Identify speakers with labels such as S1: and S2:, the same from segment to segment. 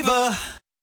S1: flavor.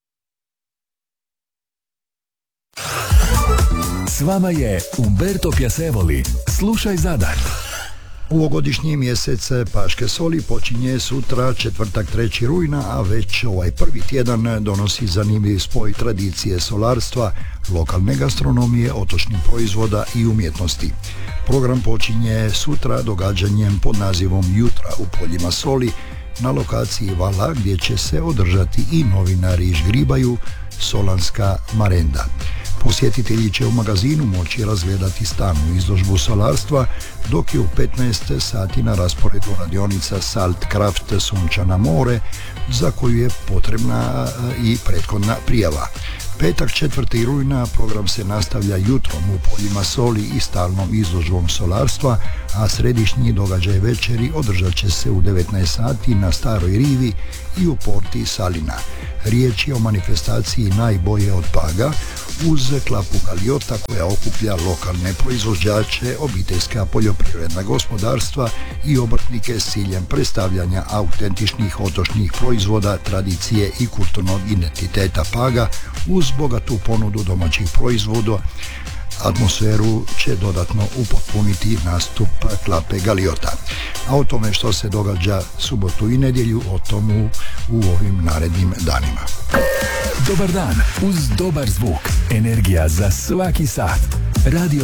S2: S vama je Umberto Piacevoli. Slušaj Zadar.
S3: Ovogodišnji mjesec Paške soli počinje sutra, četvrtak 3. rujna, a već ovaj prvi tjedan donosi zanimljiv spoj tradicije solarstva, lokalne gastronomije, otočnih proizvoda i umjetnosti. Program počinje sutra događanjem pod nazivom Jutra u poljima soli na lokaciji Vala, gdje će se održati i novinari žgribaju Solanska marenda. Posjetitelji će u magazinu moći razgledati stalnu izložbu solarstva, dok je u 15 sati na rasporedu radionica Salt Kraft Sunčana more, za koju je potrebna i prethodna prijava. Petak 4. rujna program se nastavlja jutrom u poljima soli i stalnom izložbom solarstva, a središnji događaj večeri održat će se u 19 sati na Staroj rivi i u porti Salina. Riječ je o manifestaciji Najboje od Paga, uz klapu Galiota koja okuplja lokalne proizvođače, obiteljska poljoprivredna gospodarstva i obrtnike s ciljem predstavljanja autentičnih otočnih proizvoda, tradicije i kulturnog identiteta Paga, uz bogatu ponudu domaćih proizvoda. Atmosferu će dodatno upotpuniti nastup klape Galiota. A o tome što se događa subotu i nedjelju, o tomu u ovim narednim danima.
S2: Dobar dan, uz dobar zvuk, energija za svaki sat. Radio